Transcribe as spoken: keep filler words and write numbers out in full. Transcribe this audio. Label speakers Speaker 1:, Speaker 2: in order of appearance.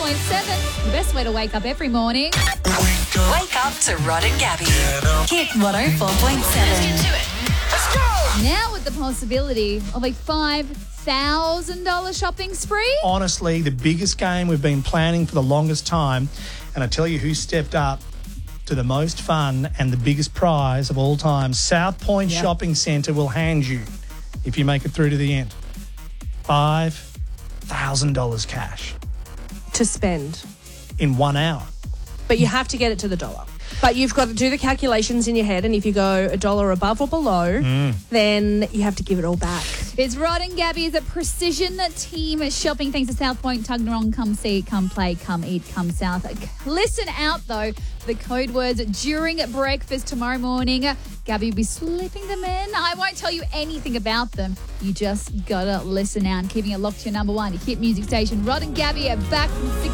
Speaker 1: point seven. The best way to wake up every morning.
Speaker 2: Wake up to Rod and Gabby. Hit one oh four point seven.
Speaker 1: Now with the possibility of a five thousand dollars shopping spree.
Speaker 3: Honestly, the biggest game we've been planning for the longest time. And I tell you who stepped up to the most fun and the biggest prize of all time. South Point
Speaker 1: Yep.
Speaker 3: Shopping Centre will hand you, if you make it through to the end, five thousand dollars cash
Speaker 4: To spend.
Speaker 3: in one hour.
Speaker 4: But you have to get it to the dollar. But you've got to do the calculations in your head, and if you go a dollar above or below, then you have to give it all back.
Speaker 1: It's Rod and Gabby's a precision team shopping thanks to South Point Tuggeranong. Come see, come play, come eat, come south. Listen out, though, for the code words during breakfast tomorrow morning. Gabby will be slipping them in. I won't tell you anything about them. You just got to listen out and keeping it locked to your number one hit music station. Rod and Gabby are back from six